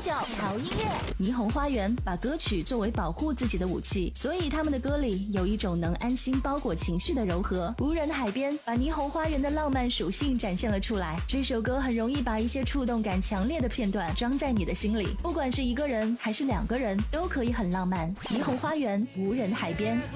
叫潮音乐。霓虹花园把歌曲作为保护自己的武器，所以他们的歌里有一种能安心包裹情绪的柔和。无人的海边把霓虹花园的浪漫属性展现了出来。这首歌很容易把一些触动感强烈的片段装在你的心里，不管是一个人还是两个人，都可以很浪漫。霓虹花园，无人海边。